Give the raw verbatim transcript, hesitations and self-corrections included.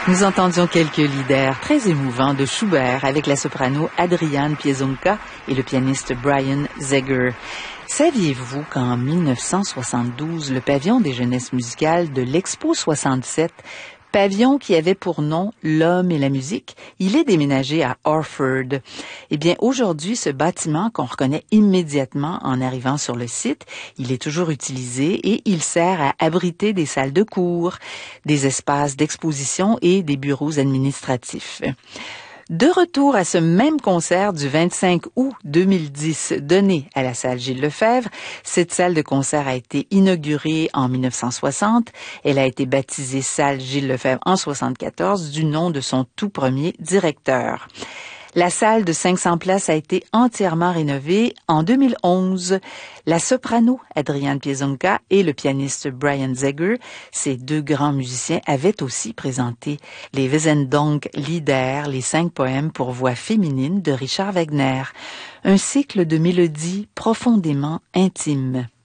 Nous entendions quelques lieder très émouvants de Schubert avec la soprano Adriane Piezonka et le pianiste Brian Zegger. Saviez-vous qu'en mille neuf cent soixante-douze, le pavillon des jeunesses musicales de l'Expo soixante-sept, pavillon qui avait pour nom L'Homme et la musique, il est déménagé à Orford. Eh bien, aujourd'hui, ce bâtiment qu'on reconnaît immédiatement en arrivant sur le site, il est toujours utilisé et il sert à abriter des salles de cours, des espaces d'exposition et des bureaux administratifs. De retour à ce même concert du vingt-cinq août deux mille dix donné à la salle Gilles Lefebvre, cette salle de concert a été inaugurée en mille neuf cent soixante. Elle a été baptisée salle Gilles Lefebvre en soixante-quatorze du nom de son tout premier directeur. La salle de cinq cents places a été entièrement rénovée en deux mille onze. La soprano Adriane Piezonka et le pianiste Brian Zegger, ces deux grands musiciens, avaient aussi présenté les Wesendonck Lieder, les cinq poèmes pour voix féminine de Richard Wagner, un cycle de mélodies profondément intimes.